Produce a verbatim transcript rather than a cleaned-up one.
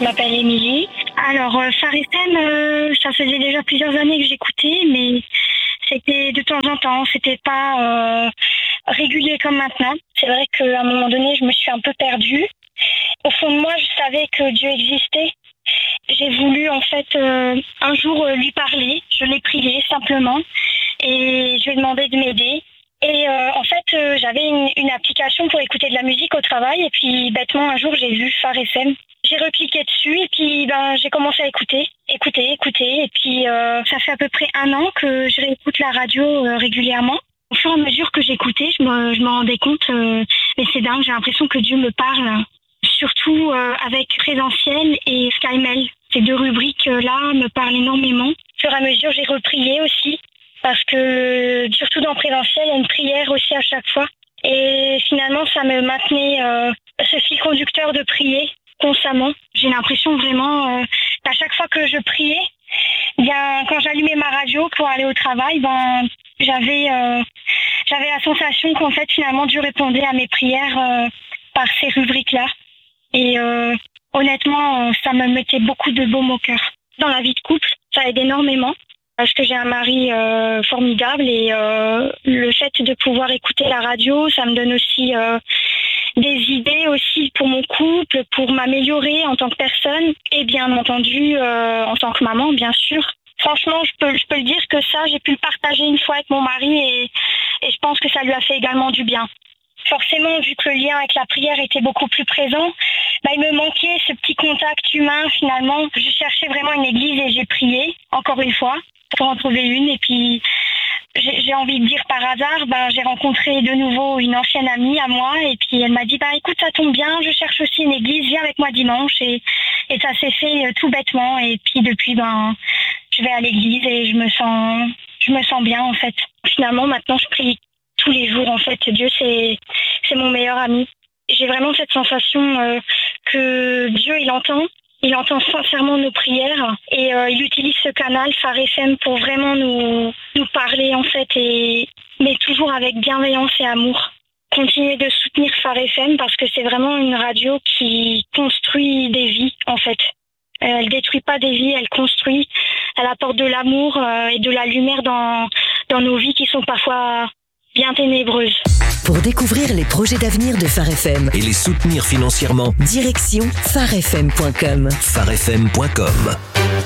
je m'appelle Émilie. Alors, euh, Phare F M, euh, ça faisait déjà plusieurs années que j'écoutais, mais c'était de temps en temps, c'était pas euh, régulier comme maintenant. C'est vrai qu'à un moment donné, je me suis un peu perdue. Au fond de moi, je savais que Dieu existait. J'ai voulu en fait euh, un jour euh, lui parler. Je l'ai prié simplement et je lui ai demandé de m'aider. Et euh, en fait, euh, j'avais une, une application pour écouter de la musique au travail et puis bêtement un jour j'ai vu Phare F M. J'ai recliqué dessus et puis ben j'ai commencé à écouter, écouter, écouter et puis euh, ça fait à peu près un an que je réécoute la radio euh, régulièrement. Au fur et à mesure que j'écoutais, je me, je me rendais compte, euh, mais c'est dingue, j'ai l'impression que Dieu me parle. Surtout euh, avec Présentiel et SkyMail. Ces deux rubriques-là me parlent énormément. Au fur et à mesure, j'ai reprié aussi. Parce que, surtout dans Présentiel, il y a une prière aussi à chaque fois. Et finalement, ça me maintenait euh, ce fil conducteur de prier constamment. J'ai l'impression vraiment euh, qu'à chaque fois que je priais, bien, quand j'allumais ma radio pour aller au travail, ben, j'avais, euh, j'avais la sensation qu'en fait, finalement, Dieu répondait à mes prières euh, par ces rubriques-là. Et euh, honnêtement, ça me mettait beaucoup de baume au cœur. Dans la vie de couple, ça aide énormément. Parce que j'ai un mari euh, formidable et euh, le fait de pouvoir écouter la radio, ça me donne aussi euh, des idées aussi pour mon couple, pour m'améliorer en tant que personne et bien entendu euh, en tant que maman, bien sûr. Franchement, je peux, je peux le dire que ça, j'ai pu le partager une fois avec mon mari et, et je pense que ça lui a fait également du bien. Forcément, vu que le lien avec la prière était beaucoup plus présent, bah, il me manquait ce petit contact humain finalement. Je cherchais vraiment une église et j'ai prié, encore une fois, pour en trouver une. Et puis, j'ai, j'ai envie de dire par hasard, bah, j'ai rencontré de nouveau une ancienne amie à moi. Et puis, elle m'a dit, bah, écoute, ça tombe bien, je cherche aussi une église, viens avec moi dimanche. Et, et ça s'est fait euh, tout bêtement. Et puis, depuis, ben, je vais à l'église et je me sens, je me sens bien, en fait. Finalement, maintenant, je prie tous les jours, en fait. Dieu, c'est, c'est mon meilleur ami. J'ai vraiment cette sensation euh, que Dieu, il entend. Il entend sincèrement nos prières et euh, il utilise ce canal Phare F M pour vraiment nous, nous parler, en fait, et, mais toujours avec bienveillance et amour. Continuez de soutenir Phare F M parce que c'est vraiment une radio qui construit des vies, en fait. Elle détruit pas des vies, elle construit. Elle apporte de l'amour euh, et de la lumière dans, dans nos vies qui sont parfois bien ténébreuses. Pour découvrir les projets d'avenir de Phare F M et les soutenir financièrement, direction phare f m point com. phare f m point com.